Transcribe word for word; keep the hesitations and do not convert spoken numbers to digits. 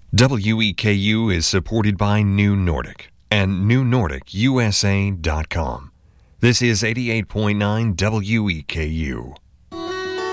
W E K U is supported by New Nordic and New Nordic U S A dot com. This is eighty-eight point nine W E K U.